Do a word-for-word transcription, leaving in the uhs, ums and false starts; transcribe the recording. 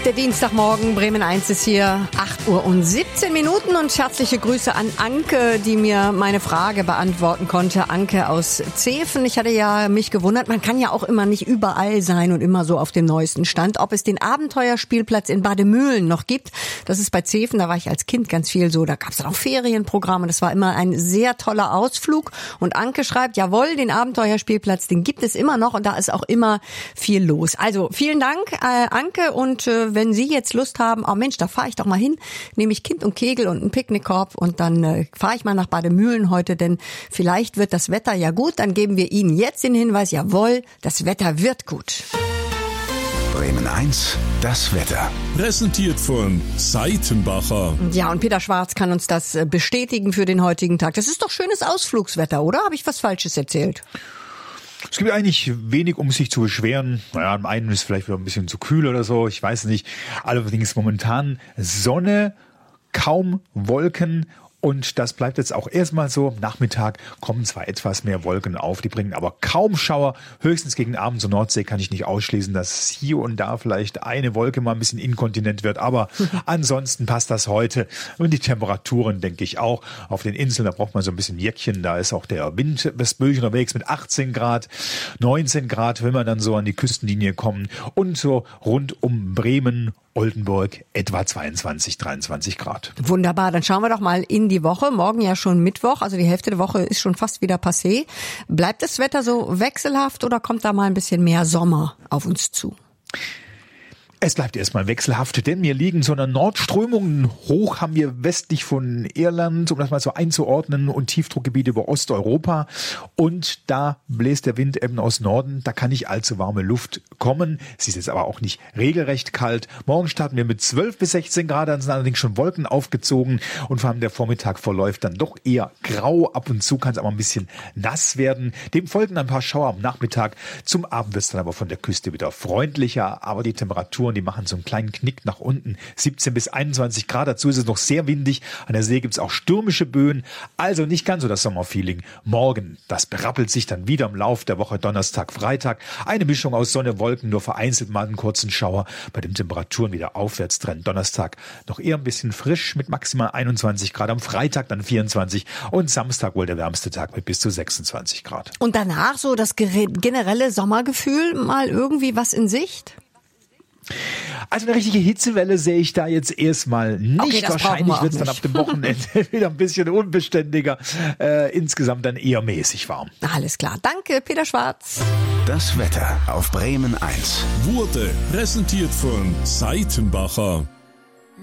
Der Dienstagmorgen, Bremen eins ist hier, acht Uhr und siebzehn Minuten und herzliche Grüße an Anke, die mir meine Frage beantworten konnte. Anke aus Zeven. Ich hatte ja mich gewundert, man kann ja auch immer nicht überall sein und immer so auf dem neuesten Stand. Ob es den Abenteuerspielplatz in Bademühlen noch gibt, das ist bei Zeven, da war ich als Kind ganz viel so, da gab es dann auch Ferienprogramme, das war immer ein sehr toller Ausflug. Und Anke schreibt, jawohl, den Abenteuerspielplatz, den gibt es immer noch und da ist auch immer viel los. Also vielen Dank, äh, Anke, und äh, wenn Sie jetzt Lust haben, oh Mensch, da fahre ich doch mal hin, nehme ich Kind und Kegel und einen Picknickkorb und dann äh, fahre ich mal nach Bademühlen heute, denn vielleicht wird das Wetter ja gut. Dann geben wir Ihnen jetzt den Hinweis, jawohl, das Wetter wird gut. Bremen eins, das Wetter. Präsentiert von Seitenbacher. Ja, und Peter Schwarz kann uns das bestätigen für den heutigen Tag. Das ist doch schönes Ausflugswetter, oder? Habe ich was Falsches erzählt? Es gibt eigentlich wenig, um sich zu beschweren. Naja, am einen ist vielleicht wieder ein bisschen zu kühl oder so, ich weiß nicht. Allerdings momentan Sonne, kaum Wolken. Und das bleibt jetzt auch erstmal so. Am Nachmittag kommen zwar etwas mehr Wolken auf, die bringen aber kaum Schauer. Höchstens gegen Abend zur Nordsee kann ich nicht ausschließen, dass hier und da vielleicht eine Wolke mal ein bisschen inkontinent wird. Aber ansonsten passt das heute. Und die Temperaturen, denke ich auch. Auf den Inseln, da braucht man so ein bisschen Jäckchen. Da ist auch der Wind westböig unterwegs mit achtzehn Grad, neunzehn Grad, wenn wir dann so an die Küstenlinie kommen. Und so rund um Bremen, Oldenburg etwa zweiundzwanzig, dreiundzwanzig Grad. Wunderbar, dann schauen wir doch mal in die Woche. Morgen ja schon Mittwoch, also die Hälfte der Woche ist schon fast wieder passé. Bleibt das Wetter so wechselhaft oder kommt da mal ein bisschen mehr Sommer auf uns zu? Es bleibt erstmal wechselhaft, denn mir liegen so eine Nordströmung hoch, haben wir westlich von Irland, um das mal so einzuordnen, und Tiefdruckgebiete über Osteuropa. Und da bläst der Wind eben aus Norden, da kann nicht allzu warme Luft kommen. Es ist jetzt aber auch nicht regelrecht kalt. Morgen starten wir mit zwölf bis sechzehn Grad, dann sind allerdings schon Wolken aufgezogen und vor allem der Vormittag verläuft dann doch eher grau. Ab und zu kann es aber ein bisschen nass werden. Dem folgen ein paar Schauer am Nachmittag. Zum Abend wird es dann aber von der Küste wieder freundlicher, aber die Temperaturen, die machen so einen kleinen Knick nach unten. siebzehn bis einundzwanzig Grad. Dazu ist es noch sehr windig. An der See gibt es auch stürmische Böen. Also nicht ganz so das Sommerfeeling. Morgen, das berappelt sich dann wieder im Lauf der Woche. Donnerstag, Freitag. Eine Mischung aus Sonne, Wolken, nur vereinzelt mal einen kurzen Schauer. Bei den Temperaturen wieder Aufwärtstrend. Donnerstag noch eher ein bisschen frisch mit maximal einundzwanzig Grad. Am Freitag dann vierundzwanzig. Und Samstag wohl der wärmste Tag mit bis zu sechsundzwanzig Grad. Und danach so das generelle Sommergefühl, mal irgendwie was in Sicht? Also eine richtige Hitzewelle sehe ich da jetzt erstmal nicht. Okay, wahrscheinlich wird es dann ab dem Wochenende wieder ein bisschen unbeständiger. Äh, insgesamt dann eher mäßig warm. Alles klar. Danke, Peter Schwarz. Das Wetter auf Bremen eins Wurde präsentiert von Seitenbacher.